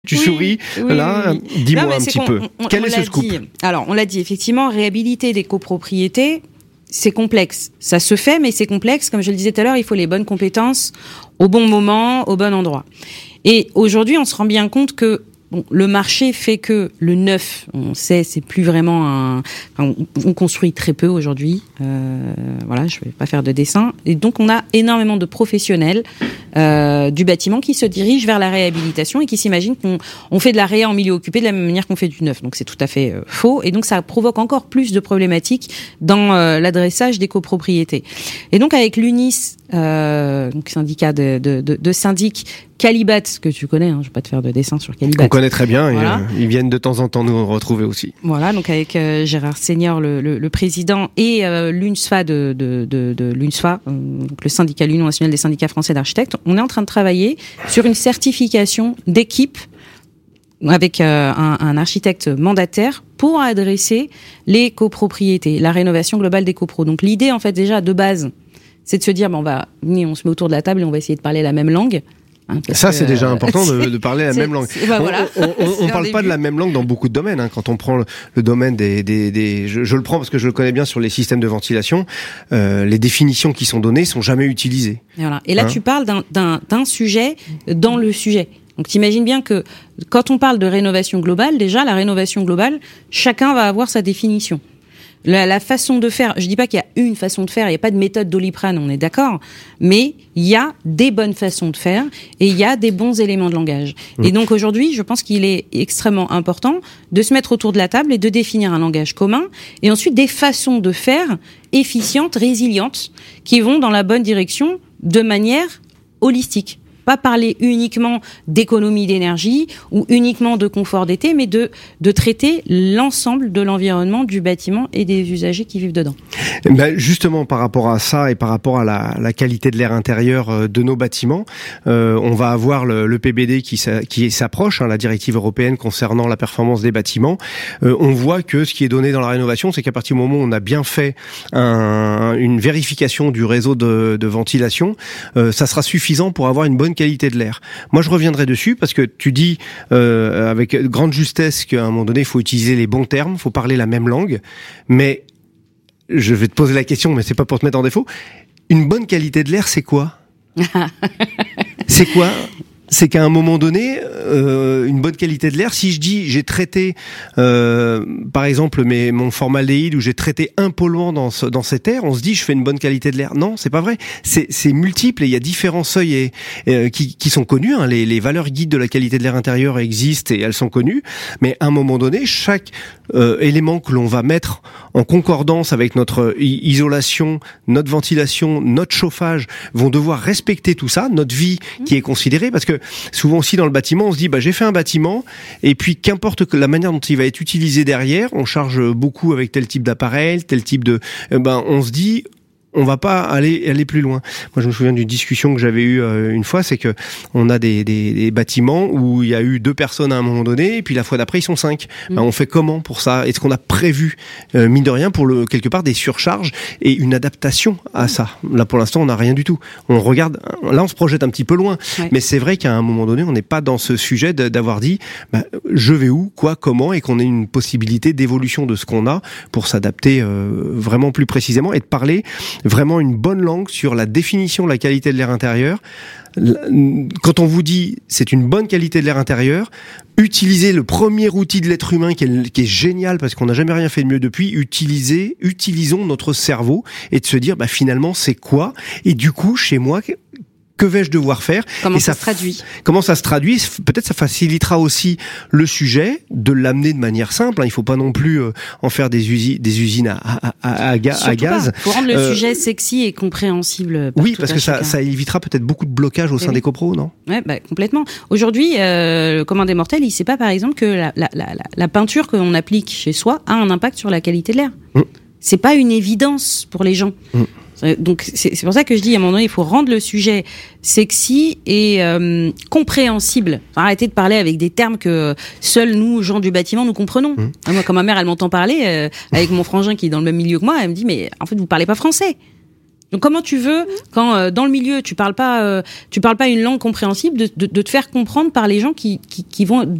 Tu souris, là, dis-moi un petit peu. Quel est ce scoop ? Alors, on l'a dit, effectivement, réhabiliter des copropriétés, c'est complexe. Ça se fait, mais c'est complexe. Comme je le disais tout à l'heure, il faut les bonnes compétences au bon moment, au bon endroit. Et aujourd'hui, on se rend bien compte que le marché fait que le neuf, on sait, c'est plus vraiment on construit très peu aujourd'hui. Voilà, je vais pas faire de dessin. Et donc, on a énormément de professionnels du bâtiment qui se dirigent vers la réhabilitation et qui s'imaginent qu'on fait de la réa en milieu occupé de la même manière qu'on fait du neuf. Donc, c'est tout à fait faux. Et donc, ça provoque encore plus de problématiques dans l'adressage des copropriétés. Et donc, avec l'UNIS, donc syndicat de syndics, Calibat, que tu connais, je vais pas te faire de dessin sur Calibat. On connaît très bien, voilà. Et ils viennent de temps en temps nous retrouver aussi. Voilà, donc avec Gérard Senior, le président, et l'UNSFA l'UNSFA, donc le syndicat, l'Union nationale des syndicats français d'architectes, on est en train de travailler sur une certification d'équipe avec un architecte mandataire pour adresser les copropriétés, la rénovation globale des copros. Donc l'idée, en fait, déjà de base, c'est de se dire, on se met autour de la table et on va essayer de parler la même langue. Ça, c'est déjà important de parler la même langue. Voilà. On parle pas de la même langue dans beaucoup de domaines. Quand on prend le domaine je le prends parce que je le connais bien sur les systèmes de ventilation, les définitions qui sont données sont jamais utilisées. Voilà. Et là, tu parles d'un sujet dans le sujet. Donc, t'imagines bien que quand on parle de rénovation globale, déjà, la rénovation globale, chacun va avoir sa définition. La façon de faire, je dis pas qu'il y a une façon de faire, il n'y a pas de méthode Doliprane, on est d'accord, mais il y a des bonnes façons de faire et il y a des bons éléments de langage. Et donc aujourd'hui, je pense qu'il est extrêmement important de se mettre autour de la table et de définir un langage commun et ensuite des façons de faire efficientes, résilientes, qui vont dans la bonne direction de manière holistique. Pas parler uniquement d'économie d'énergie ou uniquement de confort d'été, mais de traiter l'ensemble de l'environnement du bâtiment et des usagers qui vivent dedans. Justement, par rapport à ça et par rapport à la qualité de l'air intérieur de nos bâtiments, on va avoir le PBD qui s'approche, la directive européenne concernant la performance des bâtiments. On voit que ce qui est donné dans la rénovation, c'est qu'à partir du moment où on a bien fait une vérification du réseau de ventilation, ça sera suffisant pour avoir une bonne qualité de l'air. Moi, je reviendrai dessus parce que tu dis avec grande justesse qu'à un moment donné, il faut utiliser les bons termes, il faut parler la même langue, mais je vais te poser la question, mais c'est pas pour te mettre en défaut. Une bonne qualité de l'air, c'est quoi ? C'est quoi ? C'est qu'à un moment donné, une bonne qualité de l'air, si je dis j'ai traité, par exemple, mon formaldéhyde ou j'ai traité un polluant dans cet air, on se dit je fais une bonne qualité de l'air. Non, c'est pas vrai. C'est multiple et il y a différents seuils qui sont connus. Les valeurs guides de la qualité de l'air intérieur existent et elles sont connues. Mais à un moment donné, chaque élément que l'on va mettre en concordance avec notre isolation, notre ventilation, notre chauffage, vont devoir respecter tout ça, notre vie qui est considérée, parce que souvent aussi dans le bâtiment, on se dit j'ai fait un bâtiment et puis qu'importe que la manière dont il va être utilisé derrière, on charge beaucoup avec tel type d'appareil, tel type de on se dit on va pas aller plus loin. Moi, je me souviens d'une discussion que j'avais eue une fois, c'est que on a des bâtiments où il y a eu 2 personnes à un moment donné, et puis la fois d'après ils sont 5. On fait comment pour ça ? Est-ce qu'on a prévu, mine de rien, pour quelque part des surcharges et une adaptation à ça ? Là, pour l'instant, on n'a rien du tout. On regarde, là, on se projette un petit peu loin, mais c'est vrai qu'à un moment donné, on n'est pas dans ce sujet d'avoir dit, je vais où, quoi, comment, et qu'on ait une possibilité d'évolution de ce qu'on a pour s'adapter vraiment plus précisément et de parler vraiment une bonne langue sur la définition de la qualité de l'air intérieur. Quand on vous dit c'est une bonne qualité de l'air intérieur, utilisez le premier outil de l'être humain qui est génial parce qu'on n'a jamais rien fait de mieux depuis, utilisons notre cerveau et de se dire finalement c'est quoi, et du coup chez moi que vais-je devoir faire ? Comment ça se traduit ? Comment ça se traduit ? Peut-être ça facilitera aussi le sujet, de l'amener de manière simple. Il faut pas non plus en faire des usines à gaz. Il faut rendre le sujet sexy et compréhensible. Oui, parce que ça évitera peut-être beaucoup de blocages au sein des copros, non ? Ouais, complètement. Aujourd'hui, le commun des mortels, il sait pas, par exemple, que la peinture qu'on applique chez soi a un impact sur la qualité de l'air. C'est pas une évidence pour les gens. Donc c'est pour ça que je dis à un moment donné, il faut rendre le sujet sexy et compréhensible. Arrêter de parler avec des termes que seuls nous, gens du bâtiment, nous comprenons. Moi, quand ma mère, elle m'entend parler avec mon frangin qui est dans le même milieu que moi, elle me dit mais en fait vous parlez pas français. Donc comment tu veux, quand dans le milieu tu parles pas une langue compréhensible, de te faire comprendre par les gens qui vont